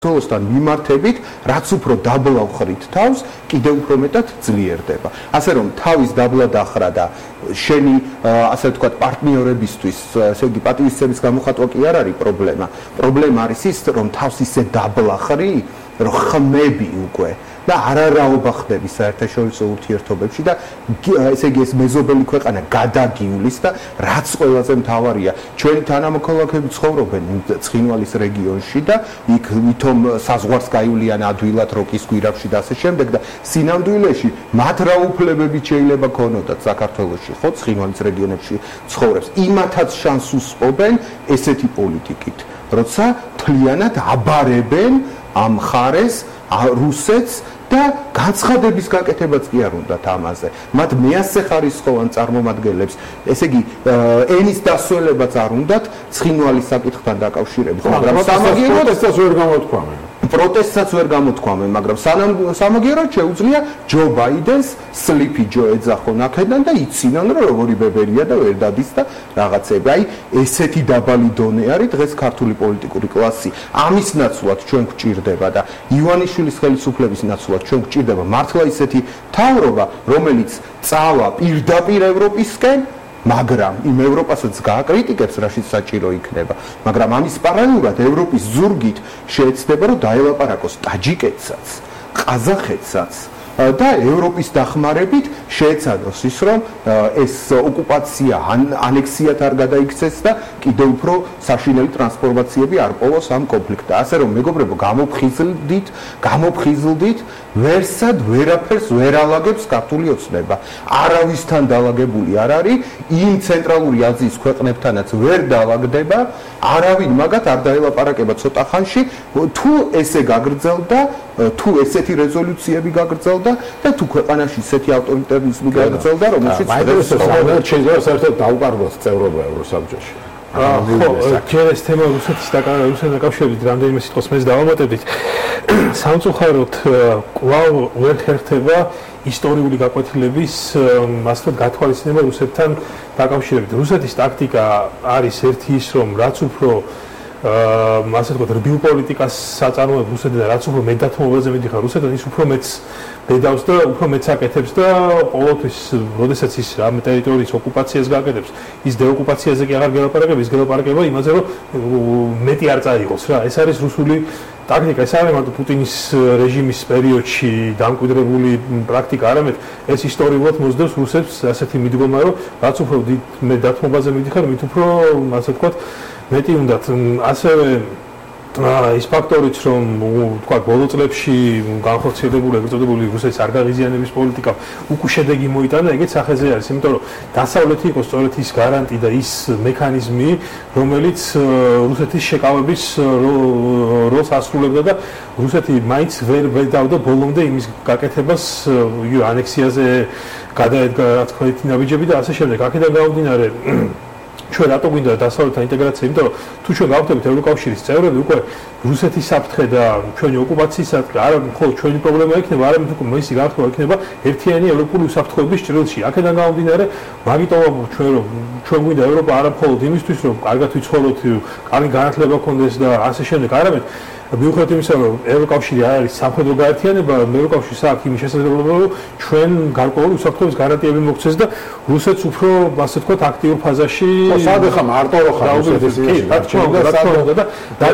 სოლოსთან მიმართებით, რაც უფრო დაბლა ვხრით თავს, კიდევ უფრო მეტად ძლიერდება. ასე რომ თავის დაბლა დახრა და შენი ასე ვთქვათ პარტნიორებისთვის, ესე იგი პატივისცემის გამოხატვა კი არ არის პრობლემა. პრობლემა არის ის, რომ თავს ისე დაბლა ხრი, რომ ხმები უკვე და არარაობა ხდები საერთაშორისო ურთიერთობებში და ესე იგი ეს მეზობელი ქვეყანა გადაგივლის და რაც ყველაზე მთავარია, ჩვენი თანამოქალაქეები ცხოვრობენ ცხინვალის რეგიონში და იქ ვითომ საზღვარს გაივლიან ადვილად როკის გვირაბში და ასე შემდეგ და სინამდვილეში მათ რა უფლებები შეიძლება ქონოდათ საქართველოში, ხო, ცხინვალის რეგიონებში ცხოვრებს. იმათაც შანსს უსპობენ ესეთი პოლიტიკით, როცა მთლიანად აბარებენ ამ მხარეს რუსეთს და განცხადების გაკეთებაც კი არ უნდათ ამაზე. მათ მეასე ხარისხოვან წარმომადგენლებს, ესე იგი, ენის დასვენებაც არ უნდათ ცხინვალის საკითხთან დაკავშირებით, მაგრამ პროტესტსაც ვერ გამოთქვამენ. პროტესტსაც ვერ გამოთქვამენ, მაგრამ სამაგიეროდ შეუძლია ჯო ბაიდენს სლიპი ჯო ეძახონ აქედან და იცინონ, რომ როგორი ბებერია და ვერ დადის და რაღაცები. აი, ესეთი დაბალი დონე არის დღეს ქართული პოლიტიკური კლასი. ამის ნაცვლად ჩვენ გვჭირდება და ივანიშვილის ხელისუფლების ნაცვლად ჩვენ გვჭირდება მართლა ისეთი მთავრობა, რომელიც წავა პირდაპირ ევროპისკენ, მაგრამ იმ ევროპასაც გააკრიტიკებს, რაშიც საჭირო იქნება. მაგრამ ამის პარალელურად ევროპის ზურგით შეეცდება, რომ დაელაპარაკოს ტაჯიკეთსაც, ყაზახეთსაც და ევროპის დახმარებით შეეცადოს ის, რომ ეს ოკუპაცია ანექსიად არ გადაიქცეს და კიდევ უფრო საშინელი ტრანსფორმაციები არ პოვოს ამ კონფლიქტს. ასე რომ მეგობრებო, გამოფხიზლდით, ვერსად ვერაფერს ვერ ალაგებს ქართული ოცნება. არავისთან დალაგებული არ არის, იმ ცენტრალური აზიის ქვეყნებთანაც ვერ დაალაგდება, არავინ მაგათ არ დაელაპარაკება ცოტა ხანში, თუ ესე გაგრძელდა, თუ ესეთი რეზოლუციები გაგრძელდა და თუ ქვეყანაში ისეთი ავტორიტარიზმი გაგრძელდა, რომელშიც შეიძლება საერთოდ დაუკარგოს წევრობა ევროსაბჭოში. ჯერ ეს თემა რუსეთის დაკავშირებით რამდენიმე სიტყვას მეც დავამატებდით. სამწუხაროდ კვლავ ვერ ხერხდება ისტორიული გაკვეთილების ასე ვთქვათ გათვალისწინება რუსეთთან დაკავშირებით. რუსეთის ტაქტიკა არის ერთი ის, რომ რაც უფრო ასე ვთქვათ რბილ პოლიტიკას საწარმოებს რუსეთი და რაც უფრო მეტდათმობაზე მიდიხარ რუსეთთან, ის უფრო მეც ბედავს და უფრო მეც აკეთებს და ყოველთვის, როდესაც ის რამე ტერიტორიის ოკუპაციას გააკეთებს, ის დეოკუპაციაზე კი აღარ გელაპარაკება, ის გელაპარაკება იმაზე, რომ მეტი არ წაიღოს რა. ეს არის რუსული ტაქტიკა, ეს არის მარტო პუტინის რეჟიმის პერიოდში დამკვიდრებული პრაქტიკა, არამედ ეს ისტორიულად მოსდევს რუსებს ასეთი მიდგომა, რომ რაც უფრო მეტდათმობაზე მიდიხარ, მით უფრო ასე ვთქვათ მეტი უნდათ. ასევე ის ფაქტორიც, რომ თქვა ბოლო წლებში განხორციელებული ეგრეთ წოდებული რუსეთის არგაღიზიანების პოლიტიკა უკვე შედეგი მოიტანა, ეგეც სახეზე არის, იმიტომ რომ დასავლეთი იყო სწორედ ის გარანტი და ის მექანიზმი, რომელიც რუსეთის შეკავების როლს ასრულებდა და რუსეთი მაინც ვერ დავდა ბოლომდე იმის გაკეთებას ანექსიაზე გადაედგა რაც ქვეთი ნაბიჯები და ასე შემდეგ. აქედან გამომდინარე ჩვენ რატო გვინდა დასავლეთთან ინტეგრაცია, იმიტომ რომ თუ ჩვენ გავხდებით ევროკავშირის წევრები, უკვე რუსეთის საფრთხე და ჩვენი ოკუპაციის საფრთხე არა მხოლოდ ჩვენი პრობლემა იქნება, არამედ უკვე მისი გართობა იქნება ერთიანი ევროპული უსაფრთხოების ჭრილში. აქედან გამომდინარე, მაგიტომა ჩვენ გვინდა ევროპა არა მხოლოდ იმისთვის, რომ კარგად ვიცხოვროთ, კარგი განათლება გქონდეს და ასე შემდეგ, არამედ მიუხედავად იმისა, რომ ევროკავშირი არ არის სამხედრო გაერთიანება, ევროკავშირს აქვს იმის შესაძლებლობა, რომ ჩვენ გარკვეული უსაფრთხოების გარანტიები მოგცეს და რუსეთს უფრო, ასე ვთქვათ, აქტიურ ფაზაში სადღა მარტო რო ხარ რუსეთის და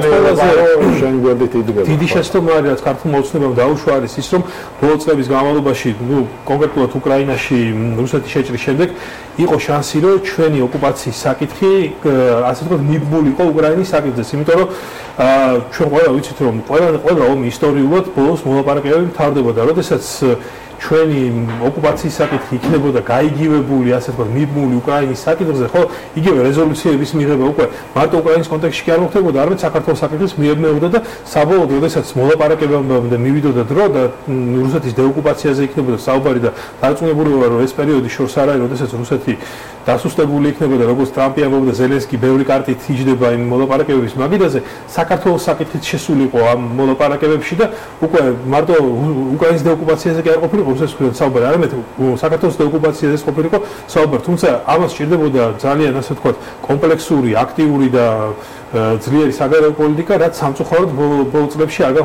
დიდი შეცდომა არის, რაც ქართულმა ოცნებამ დაუშვა არის ის, რომ ბოლო წლების განმავლობაში, კონკრეტულად უკრაინაში რუსეთის შეჭრის შემდეგ იყო შანსი, რომ ჩვენი ოკუპაციის საკითხი, ასე ვთქვათ, მიბმული იყო უკრაინის საკითხზე, იმიტომ რომ ჩვენ ყველა ვიცით, რომ ყველა ომი ისტორიულად ბოლოს მოლაპარაკებები მთავრდება და როდესაც ჩვენი ოკუპაციის საკითხი იქნებოდა გაიგივებული, ასე ვთქვათ, მიბმული უკრაინის საკითხზე, ხო, იგივე რეზოლუციების მიღება უკვე მარტო უკრაინის კონტექსტში კი არ მოხდებოდა, არამედ საქართველოს საკითხის მიებნეოდა და საბოლოოდ, როდესაც მოლაპარაკებამდე მივიდოდა დრო და რუსეთის დეოკუპაციაზე იქნებოდა საუბარი და დარწმუნებულობა, რომ ეს პერიოდი შორს არ არის, როდესაც რუსეთი დასუსტებული იქნებოდა, როგორც ტრამპი ამბობდა, ზელენსკი ბევრი კარტით იჯდება იმ მოლაპარაკებების მაგიდაზე, საქართველოს საკითხით შესულიყო ამ მოლაპარაკებებში და უკვე მარტო უკრაინის დეოკუპაციაზე კი არ ყოფილიყო რუსეთის მხრიდან საუბარი, არამედ საქართველოს დეოკუპაციაზე ყოფილიყო საუბარი, თუმცა ამას სჭირდებოდა ძალიან, ასე ვთქვათ, კომპლექსური, აქტიური და ძლიერი საგარეო პოლიტიკა, რაც სამწუხაროდ ბოლო წლებში არ